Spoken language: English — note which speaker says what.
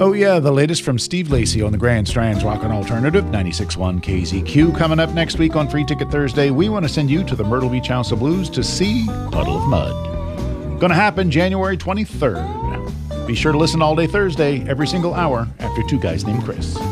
Speaker 1: Oh, yeah, the latest from Steve Lacy on the Grand Strands Rockin' Alternative, 96.1 KZQ. Coming up next week on Free Ticket Thursday, we want to send you to the Myrtle Beach House of Blues to see Puddle of Mudd. Gonna happen January 23rd. Be sure to listen all day Thursday, every single hour, after Two Guys Named Chris.